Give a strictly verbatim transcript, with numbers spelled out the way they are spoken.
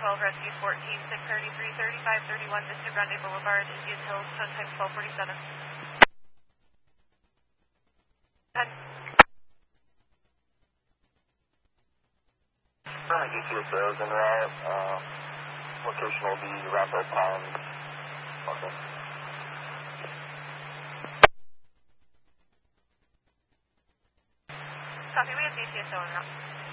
twelve, rescue fourteen, six thirty-three, thirty-five thirty-one, Vista Grande Boulevard, Indian Hills, sun time twelve forty-seven. Go ahead. Uh, U C S A's en route. Uh, location will be Rapid Palms. Okay. Copy, we have D C S O en route.